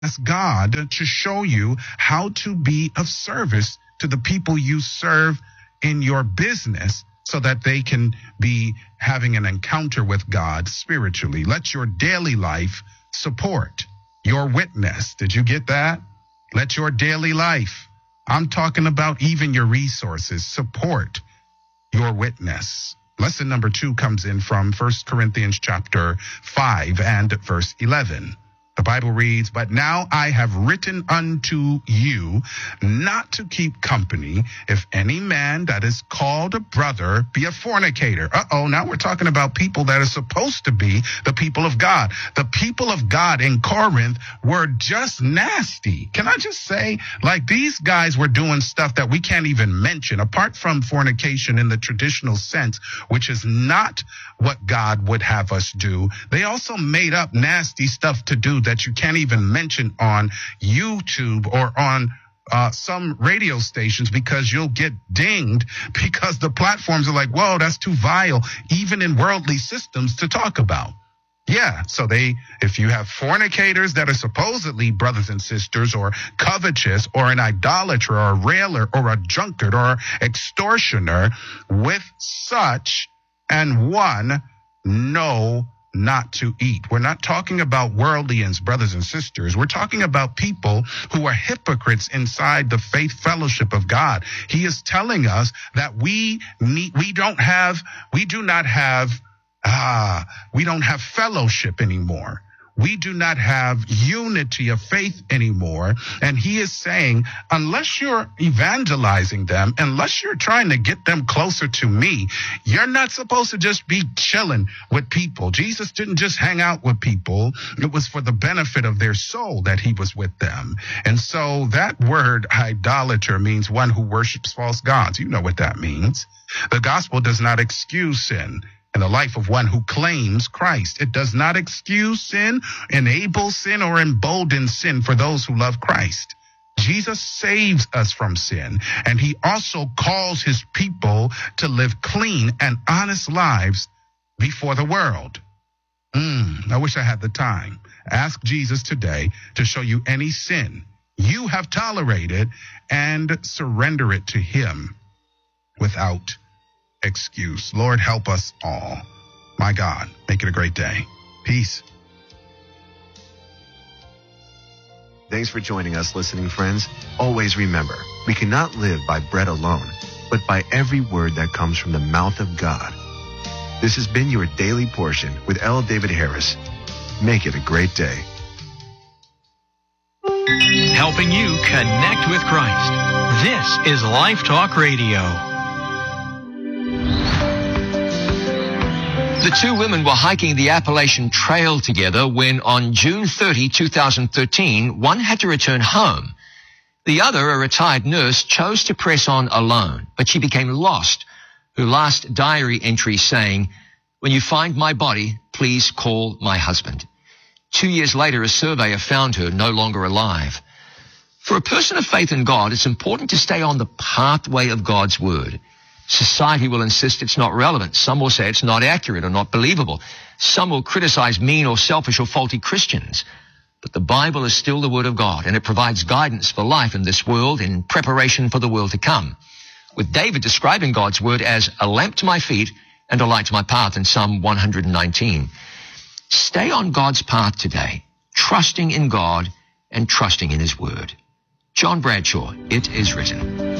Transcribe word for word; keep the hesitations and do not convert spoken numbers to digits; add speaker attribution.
Speaker 1: ask God to show you how to be of service to the people you serve in your business so that they can be having an encounter with God spiritually. Let your daily life support your witness. Did you get that? Let your daily life, I'm talking about even your resources, support your witness. Lesson number two comes in from First Corinthians chapter five and verse eleven. The Bible reads, "But now I have written unto you not to keep company if any man that is called a brother be a fornicator." Uh-oh, now we're talking about people that are supposed to be the people of God. The people of God in Corinth were just nasty. Can I just say, like, these guys were doing stuff that we can't even mention, apart from fornication in the traditional sense, which is not what God would have us do. They also made up nasty stuff to do that you can't even mention on YouTube or on uh, some radio stations, because you'll get dinged because the platforms are like, whoa, that's too vile, even in worldly systems to talk about. Yeah, so they, if you have fornicators that are supposedly brothers and sisters, or covetous, or an idolater, or a railer, or a drunkard, or extortioner, with such and one know not to eat. We're not talking about worldlians, brothers and sisters. We're talking about people who are hypocrites inside the faith fellowship of God. He is telling us that we need, we don't have, we do not have, ah, we don't have fellowship anymore. We do not have unity of faith anymore. And he is saying, unless you're evangelizing them, unless you're trying to get them closer to me, you're not supposed to just be chilling with people. Jesus didn't just hang out with people. It was for the benefit of their soul that he was with them. And so that word idolater means one who worships false gods. You know what that means. The gospel does not excuse sin in the life of one who claims Christ. It does not excuse sin, enable sin, or embolden sin for those who love Christ. Jesus saves us from sin, and he also calls his people to live clean and honest lives before the world. Mm, I wish I had the time. Ask Jesus today to show you any sin you have tolerated and surrender it to him without excuse. Lord, help us all. My God, make it a great day. Peace.
Speaker 2: Thanks for joining us, listening friends. Always remember, we cannot live by bread alone, but by every word that comes from the mouth of God. This has been your Daily Portion with L. David Harris. Make it a great day.
Speaker 3: Helping you connect with Christ. This is Life Talk Radio.
Speaker 4: The two women were hiking the Appalachian Trail together when on June thirtieth, two thousand thirteen, one had to return home. The other, a retired nurse, chose to press on alone, but she became lost. Her last diary entry saying, "When you find my body, please call my husband." Two years later, a surveyor found her no longer alive. For a person of faith in God, it's important to stay on the pathway of God's word. Society will insist it's not relevant. Some will say it's not accurate or not believable. Some will criticize mean or selfish or faulty Christians. But the Bible is still the Word of God, and it provides guidance for life in this world in preparation for the world to come. With David describing God's Word as a lamp to my feet and a light to my path in Psalm one hundred nineteen. Stay on God's path today, trusting in God and trusting in His Word. John Bradshaw, It Is Written.